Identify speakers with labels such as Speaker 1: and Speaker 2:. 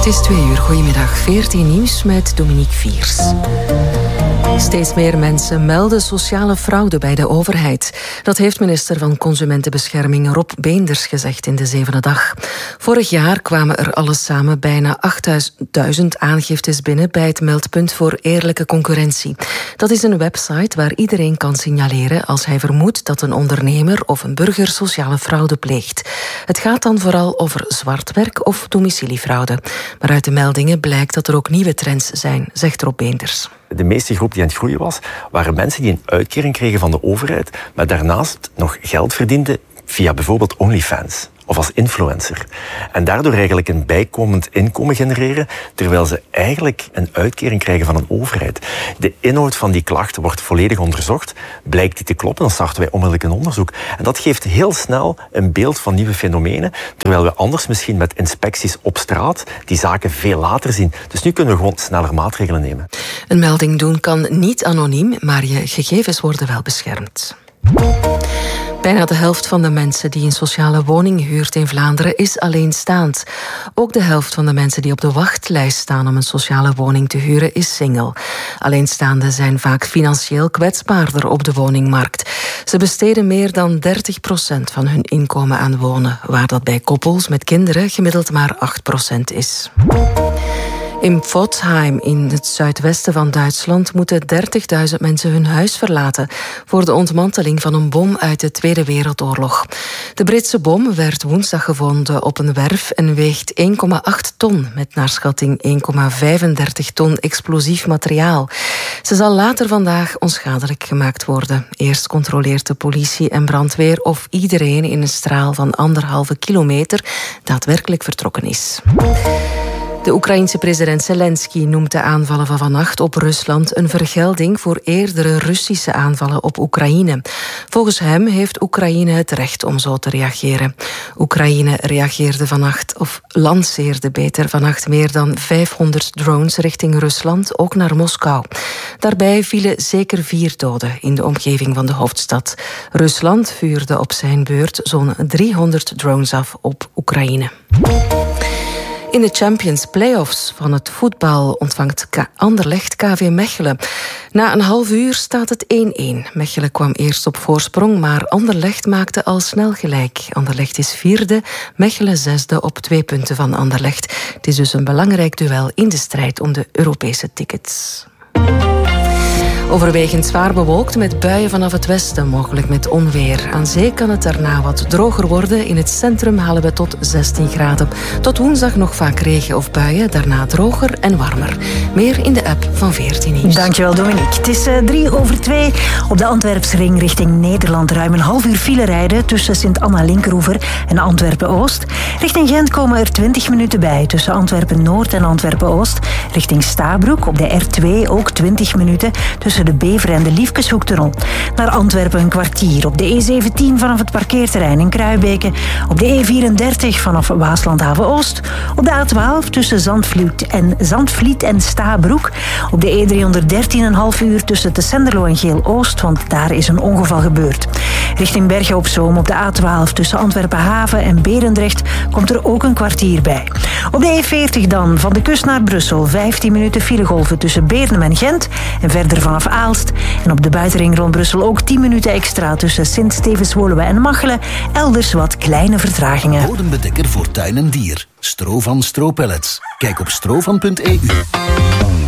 Speaker 1: Het is 2:00. Goedemiddag. 14 nieuws met Dominique Viers. Steeds meer mensen melden sociale fraude bij de overheid. Dat heeft minister van Consumentenbescherming Rob Beenders gezegd in de Zevende Dag. Vorig jaar kwamen er alles samen bijna 8.000 aangiftes binnen bij het meldpunt voor eerlijke concurrentie. Dat is een website waar iedereen kan signaleren als hij vermoedt dat een ondernemer of een burger sociale fraude pleegt. Het gaat dan vooral over zwartwerk of domiciliefraude. Maar uit de meldingen blijkt dat er ook nieuwe trends zijn, zegt Rob Beenders.
Speaker 2: De meeste groep die aan het groeien was, waren mensen die een uitkering kregen van de overheid, maar daarnaast nog geld verdienden via bijvoorbeeld OnlyFans of als influencer. En daardoor eigenlijk een bijkomend inkomen genereren, terwijl ze eigenlijk een uitkering krijgen van een overheid. De inhoud van die klachten wordt volledig onderzocht. Blijkt die te kloppen, dan starten wij onmiddellijk een onderzoek. En dat geeft heel snel een beeld van nieuwe fenomenen, terwijl we anders misschien met inspecties op straat die zaken veel later zien. Dus nu kunnen we gewoon sneller maatregelen nemen.
Speaker 1: Een melding doen kan niet anoniem, maar je gegevens worden wel beschermd. Bijna de helft van de mensen die een sociale woning huurt in Vlaanderen is alleenstaand. Ook de helft van de mensen die op de wachtlijst staan om een sociale woning te huren is single. Alleenstaanden zijn vaak financieel kwetsbaarder op de woningmarkt. Ze besteden meer dan 30% van hun inkomen aan wonen, waar dat bij koppels met kinderen gemiddeld maar 8% is. In Pforzheim, in het zuidwesten van Duitsland, moeten 30.000 mensen hun huis verlaten voor de ontmanteling van een bom uit de Tweede Wereldoorlog. De Britse bom werd woensdag gevonden op een werf en weegt 1,8 ton, met naar schatting 1,35 ton explosief materiaal. Ze zal later vandaag onschadelijk gemaakt worden. Eerst controleert de politie en brandweer of iedereen in een straal van 1,5 kilometer daadwerkelijk vertrokken is. De Oekraïense president Zelensky noemt de aanvallen van vannacht op Rusland een vergelding voor eerdere Russische aanvallen op Oekraïne. Volgens hem heeft Oekraïne het recht om zo te reageren. Oekraïne reageerde vannacht, of lanceerde beter vannacht, meer dan 500 drones richting Rusland, ook naar Moskou. Daarbij vielen zeker 4 doden in de omgeving van de hoofdstad. Rusland vuurde op zijn beurt zo'n 300 drones af op Oekraïne. In de Champions Playoffs van het voetbal ontvangt Anderlecht KV Mechelen. Na een half uur staat het 1-1. Mechelen kwam eerst op voorsprong, maar Anderlecht maakte al snel gelijk. Anderlecht is 4e, Mechelen 6e op 2 punten van Anderlecht. Het is dus een belangrijk duel in de strijd om de Europese tickets. Overwegend zwaar bewolkt met buien vanaf het westen, mogelijk met onweer. Aan zee kan het daarna wat droger worden. In het centrum halen we tot 16 graden. Tot woensdag nog vaak regen of buien, daarna droger en warmer. Meer in de app van 14 Nieuws.
Speaker 3: Dankjewel Dominique. Het is 3:03 op de Antwerpsring richting Nederland. Ruim een half uur file rijden tussen Sint-Anna-Linkeroever en Antwerpen-Oost. Richting Gent komen er 20 minuten bij tussen Antwerpen-Noord en Antwerpen-Oost. Richting Stabroek op de R2 ook 20 minuten tussen de Bever en de Liefkeshoektunnel. Naar Antwerpen een kwartier. Op de E17 vanaf het parkeerterrein in Kruibeke. Op de E34 vanaf Waaslandhaven-Oost. Op de A12 tussen Zandvliet en Stabroek. Op de E313 een half uur tussen Tessenderlo en Geel-Oost, want daar is een ongeval gebeurd. Richting Bergen op Zoom op de A12 tussen Antwerpen-Haven en Berendrecht komt er ook een kwartier bij. Op de E40 dan, van de kust naar Brussel, 15 minuten filegolven tussen Beernem en Gent en verder vanaf Aalst. En op de buitenring rond Brussel ook 10 minuten extra tussen Sint-Stevens-Woluwe en Machelen. Elders wat kleine vertragingen.
Speaker 4: Bodembedekker voor tuin en dier. Stro van Stro Pellets. Kijk op strovan.eu.